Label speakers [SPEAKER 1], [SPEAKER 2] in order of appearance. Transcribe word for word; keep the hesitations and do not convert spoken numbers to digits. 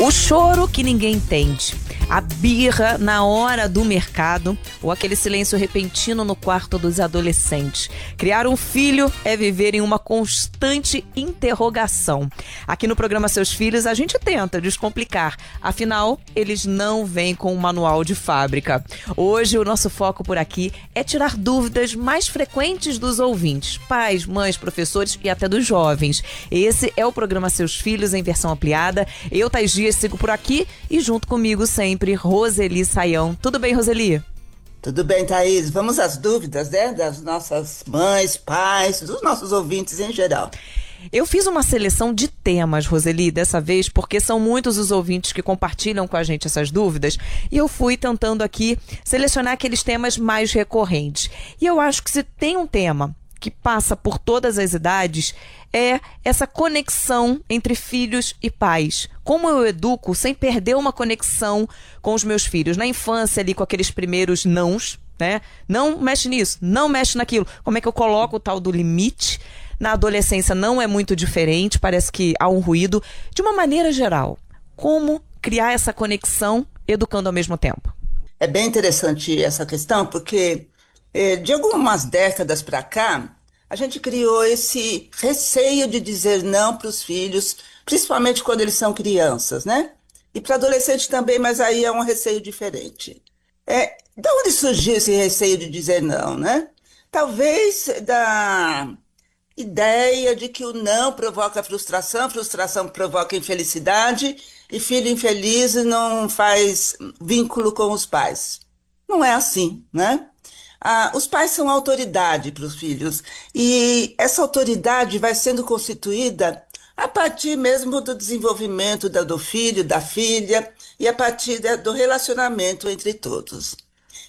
[SPEAKER 1] O choro que ninguém entende, a birra na hora do mercado ou aquele silêncio repentino no quarto dos adolescentes. Criar um filho é viver em uma constante interrogação. Aqui no programa Seus Filhos a gente tenta descomplicar, afinal eles não vêm com um manual de fábrica. Hoje o nosso foco por aqui é tirar dúvidas mais frequentes dos ouvintes, pais, mães, professores e até dos jovens. Esse é o programa Seus Filhos em versão ampliada. Eu, Thaís Dias, sigo por aqui e junto comigo sempre Roseli Saião. Tudo bem, Roseli?
[SPEAKER 2] Tudo bem, Thaís. Vamos às dúvidas, né? Das nossas mães, pais, dos nossos ouvintes em geral.
[SPEAKER 1] Eu fiz uma seleção de temas, Roseli, dessa vez, porque são muitos os ouvintes que compartilham com a gente essas dúvidas, e eu fui tentando aqui selecionar aqueles temas mais recorrentes. E eu acho que se tem um tema que passa por todas as idades, é essa conexão entre filhos e pais. Como eu educo sem perder uma conexão com os meus filhos? Na infância, ali com aqueles primeiros nãos, né? Não mexe nisso, não mexe naquilo. Como é que eu coloco o tal do limite? Na adolescência não é muito diferente, parece que há um ruído. De uma maneira geral, como criar essa conexão educando ao mesmo tempo?
[SPEAKER 2] É bem interessante essa questão, porque eh, de algumas décadas para cá, a gente criou esse receio de dizer não para os filhos, principalmente quando eles são crianças, né? E para adolescente também, mas aí é um receio diferente. É, de onde surgiu esse receio de dizer não, né? Talvez da ideia de que o não provoca frustração, frustração provoca infelicidade e filho infeliz não faz vínculo com os pais. Não é assim, né? Ah, os pais são autoridade para os filhos e essa autoridade vai sendo constituída a partir mesmo do desenvolvimento da, do filho, da filha e a partir da, do relacionamento entre todos.